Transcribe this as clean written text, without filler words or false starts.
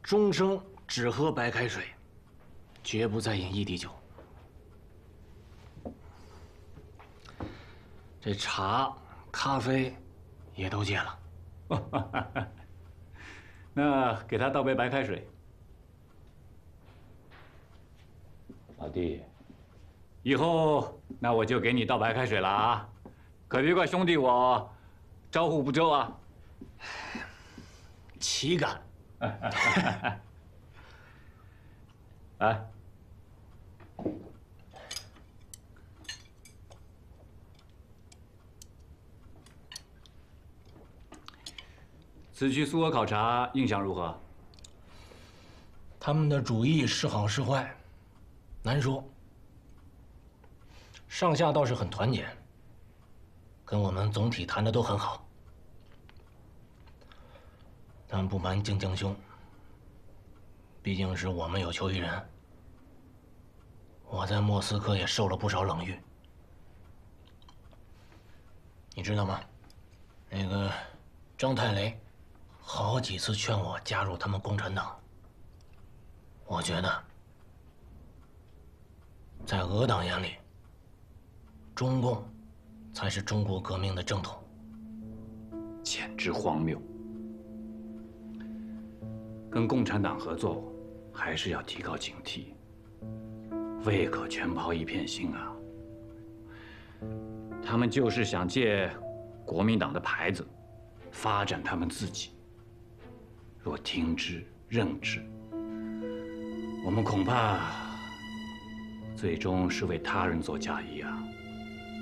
终生只喝白开水，绝不再饮一滴酒。这茶、咖啡也都戒了。 那给他倒杯白开水。老弟，以后那我就给你倒白开水了啊，可别怪兄弟我招呼不周啊。 岂敢！ 来，此去苏俄考察印象如何？ 他们的主意是好是坏，难说。上下倒是很团结，跟我们总体谈的都很好。但不瞒静江兄，毕竟是我们有求于人，我在莫斯科也受了不少冷遇。你知道吗？那个张太雷好几次劝我加入他们共产党。我觉得，在俄党眼里，中共才是中国革命的正统。 简直荒谬！跟共产党合作，还是要提高警惕，未可全抛一片心啊！他们就是想借国民党的牌子，发展他们自己。若听之任之，我们恐怕最终是为他人做嫁衣啊！